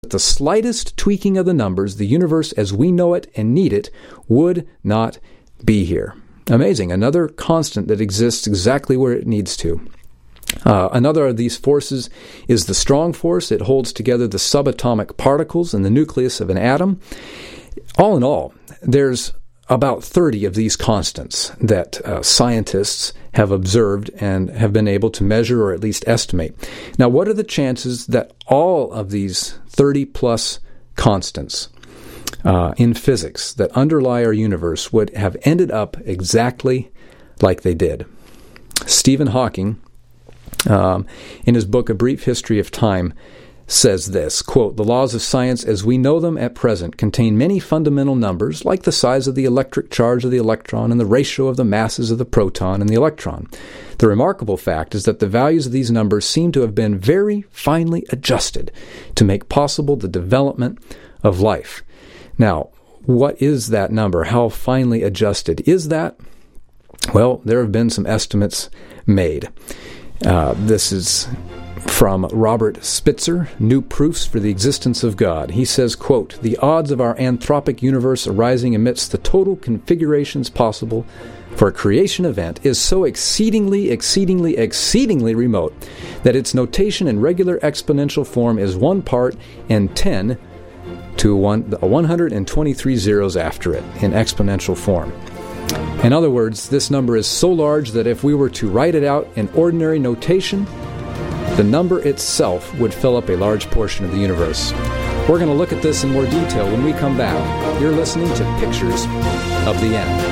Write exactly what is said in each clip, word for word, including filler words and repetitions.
the slightest tweaking of the numbers, the universe as we know it and need it would not be here. Amazing. Another constant that exists exactly where it needs to. Uh, another of these forces is the strong force. It holds together the subatomic particles in the nucleus of an atom. All in all, there's about thirty of these constants that uh, scientists have observed and have been able to measure or at least estimate. Now, what are the chances that all of these thirty plus constants uh, in physics that underlie our universe would have ended up exactly like they did? Stephen Hawking, um, in his book A Brief History of Time, says this, quote, "The laws of science as we know them at present contain many fundamental numbers, like the size of the electric charge of the electron and the ratio of the masses of the proton and the electron. The remarkable fact is that the values of these numbers seem to have been very finely adjusted to make possible the development of life." Now, what is that number? How finely adjusted is that? Well, there have been some estimates made. Uh, this is from Robert Spitzer, New Proofs for the Existence of God. He says, quote, "The odds of our anthropic universe arising amidst the total configurations possible for a creation event is so exceedingly, exceedingly, exceedingly remote that its notation in regular exponential form is one part and ten to one, one hundred twenty-three zeros after it in exponential form. In other words, this number is so large that if we were to write it out in ordinary notation, the number itself would fill up a large portion of the universe. We're going to look at this in more detail when we come back. You're listening to Pictures of the End.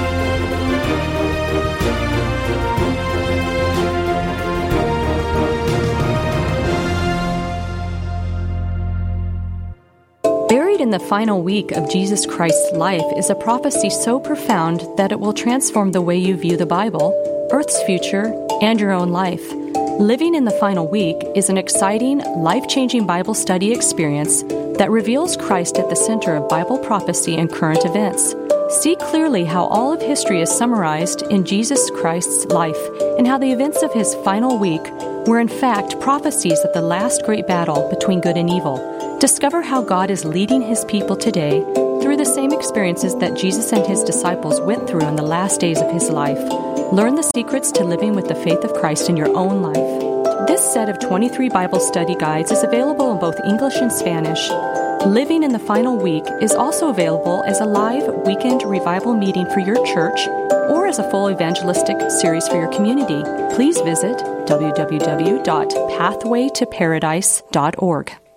Buried in the final week of Jesus Christ's life is a prophecy so profound that it will transform the way you view the Bible, Earth's future, and your own life. Living in the Final Week is an exciting, life-changing Bible study experience that reveals Christ at the center of Bible prophecy and current events. See clearly how all of history is summarized in Jesus Christ's life and how the events of his final week were in fact prophecies of the last great battle between good and evil. Discover how God is leading his people today through the same experiences that Jesus and his disciples went through in the last days of his life. Learn the secrets to living with the faith of Christ in your own life. This set of twenty-three Bible study guides is available in both English and Spanish. Living in the Final Week is also available as a live weekend revival meeting for your church or as a full evangelistic series for your community. Please visit w w w dot pathway to paradise dot org.